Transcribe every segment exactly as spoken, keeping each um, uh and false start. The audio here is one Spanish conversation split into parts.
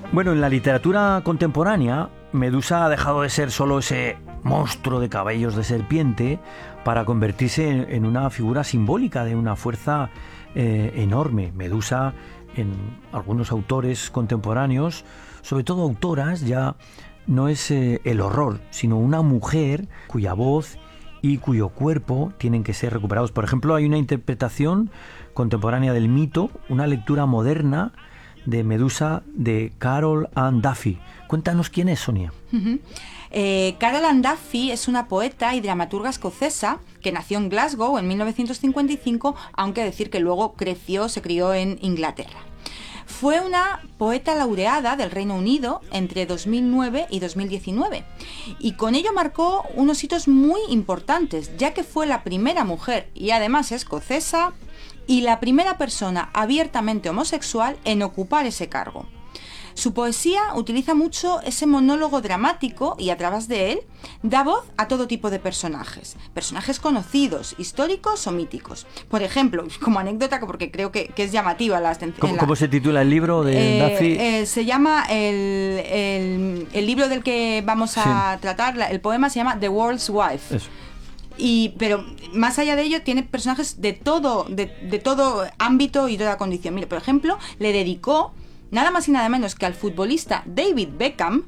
Bueno, en la literatura contemporánea, Medusa ha dejado de ser solo ese monstruo de cabellos de serpiente para convertirse en, en una figura simbólica de una fuerza eh, enorme. Medusa, en algunos autores contemporáneos, sobre todo autoras, ya no es eh, el horror, sino una mujer cuya voz y cuyo cuerpo tienen que ser recuperados. Por ejemplo, hay una interpretación contemporánea del mito, una lectura moderna de Medusa de Carol Ann Duffy. Cuéntanos quién es, Sonia. Uh-huh. Eh, Carol Ann Duffy es una poeta y dramaturga escocesa que nació en Glasgow en mil novecientos cincuenta y cinco, aunque decir que luego creció, se crió en Inglaterra. Fue una poeta laureada del Reino Unido entre dos mil nueve y dos mil diecinueve y con ello marcó unos hitos muy importantes, ya que fue la primera mujer, y además escocesa, y la primera persona abiertamente homosexual en ocupar ese cargo. Su poesía utiliza mucho ese monólogo dramático y a través de él da voz a todo tipo de personajes, personajes conocidos, históricos o míticos. Por ejemplo, como anécdota, porque creo que, que es llamativa la atención. ¿Cómo, ¿Cómo se titula el libro de eh, Duffy? Eh, se llama, el, el, el libro del que vamos a sí. tratar, el poema se llama The World's Wife. Eso. Y, pero más allá de ello tiene personajes de todo, de, de todo ámbito y toda condición. Mira, por ejemplo, le dedicó nada más y nada menos que al futbolista David Beckham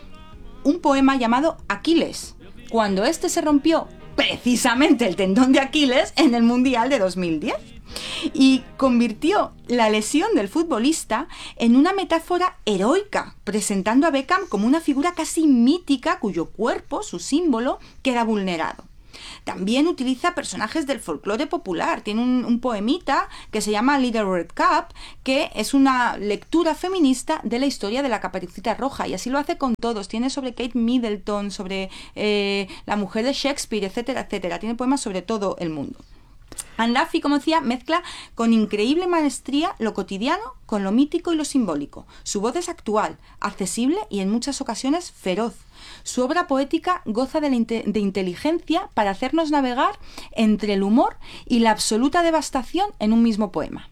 un poema llamado Aquiles, cuando este se rompió precisamente el tendón de Aquiles en el Mundial de dos mil diez. Y convirtió la lesión del futbolista en una metáfora heroica, presentando a Beckham como una figura casi mítica cuyo cuerpo, su símbolo, queda vulnerado. También utiliza personajes del folclore popular. Tiene un, un poemita que se llama Little Red Cap, que es una lectura feminista de la historia de la Caperucita Roja, y así lo hace con todos. Tiene sobre Kate Middleton, sobre eh, la mujer de Shakespeare, etcétera, etcétera. Tiene poemas sobre todo el mundo. Ann Duffy, como decía, mezcla con increíble maestría lo cotidiano con lo mítico y lo simbólico. Su voz es actual, accesible y en muchas ocasiones feroz. Su obra poética goza de, la inte- de inteligencia para hacernos navegar entre el humor y la absoluta devastación en un mismo poema.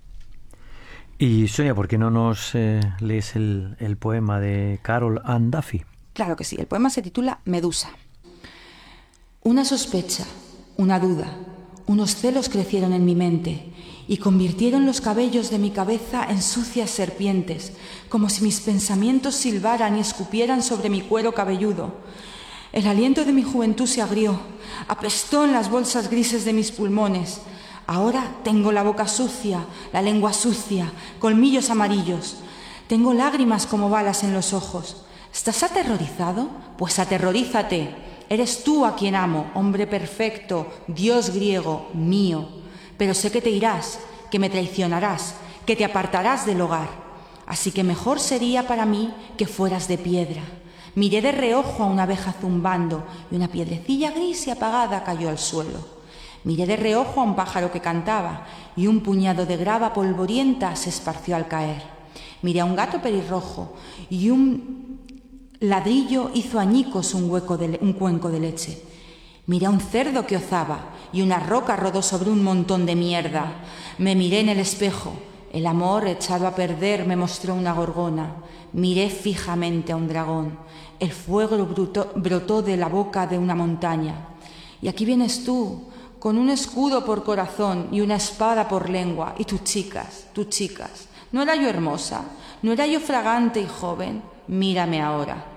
Y Sonia, ¿por qué no nos eh, lees el, el poema de Carol Ann Duffy? Claro que sí, el poema se titula Medusa. Una sospecha, una duda, unos celos crecieron en mi mente y convirtieron los cabellos de mi cabeza en sucias serpientes, como si mis pensamientos silbaran y escupieran sobre mi cuero cabelludo. El aliento de mi juventud se agrió, apestó en las bolsas grises de mis pulmones. Ahora tengo la boca sucia, la lengua sucia, colmillos amarillos. Tengo lágrimas como balas en los ojos. ¿Estás aterrorizado? Pues aterrorízate. Eres tú a quien amo, hombre perfecto, Dios griego, mío. Pero sé que te irás, que me traicionarás, que te apartarás del hogar. Así que mejor sería para mí que fueras de piedra. Miré de reojo a una abeja zumbando y una piedrecilla gris y apagada cayó al suelo. Miré de reojo a un pájaro que cantaba y un puñado de grava polvorienta se esparció al caer. Miré a un gato pelirrojo y un ladrillo hizo añicos un, hueco de le- un cuenco de leche. Miré a un cerdo que ozaba y una roca rodó sobre un montón de mierda. Me miré en el espejo. El amor echado a perder me mostró una gorgona. Miré fijamente a un dragón. El fuego brutó, brotó de la boca de una montaña. Y aquí vienes tú, con un escudo por corazón y una espada por lengua. Y tus chicas, tus chicas. ¿No era yo hermosa? ¿No era yo fragante y joven? Mírame ahora.